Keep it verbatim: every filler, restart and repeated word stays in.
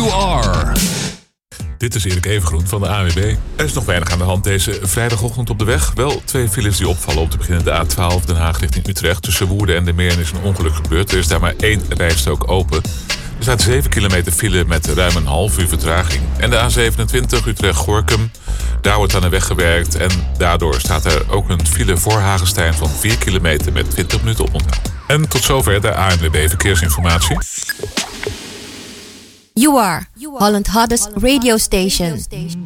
You Are. Dit is Erik Evengroen van de A N W B. Er is nog weinig aan de hand deze vrijdagochtend op de weg. Wel twee files die opvallen. Om te beginnen de A twaalf Den Haag richting Utrecht. Tussen Woerden en de Meern is een ongeluk gebeurd. Er is daar maar één rijstrook open. Er staat zeven kilometer file met ruim een half uur vertraging. En de A zevenentwintig Utrecht-Gorkum. Daar wordt aan de weg gewerkt. En daardoor staat er ook een file voor Hagestein van vier kilometer met twintig minuten oponthoud. En tot zover de A N W B Verkeersinformatie. You Are, Holland Hottest Radio Station.